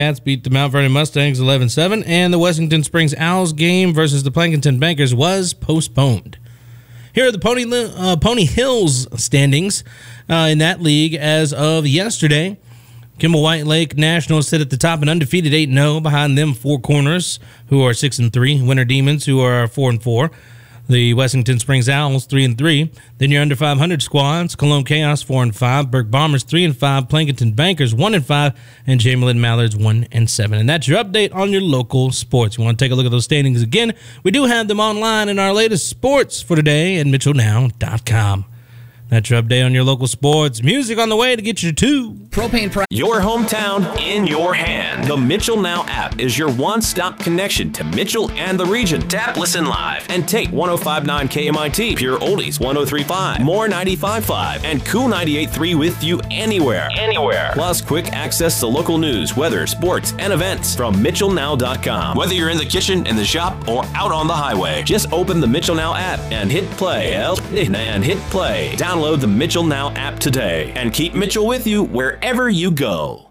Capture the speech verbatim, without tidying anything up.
Cats beat the Mount Vernon Mustangs eleven seven, and the Wessington Springs Owls game versus the Plankinton Bankers was postponed. Here are the Pony, uh, Pony Hills standings uh, in that league as of yesterday. Kimball White Lake Nationals sit at the top and undefeated eight and oh. Behind them, Four Corners, who are six and three. Winter Demons, who are four and four. The Wessington Springs Owls, three and three. Then your under five hundred squads: Cologne Chaos, four and five. Burke Bombers, three and five. Plankinton Bankers, one and five. And Jamelin Mallards, one and seven. And that's your update on your local sports. You want to take a look at those standings again? We do have them online in our latest sports for today at Mitchell Now dot com. That's your update on your local sports. Music on the way to get you to Propane Pri- Your hometown in your hand. The Mitchell Now app is your one-stop connection to Mitchell and the region. Tap, listen live, and take one oh five point nine K M I T, Pure Oldies one oh three point five, More ninety-five point five, and Cool ninety-eight point three with you anywhere. Anywhere. Plus, quick access to local news, weather, sports, and events from Mitchell Now dot com. Whether you're in the kitchen, in the shop, or out on the highway, just open the Mitchell Now app and hit play. And hit play. Download the Mitchell Now app today and keep Mitchell with you wherever you go.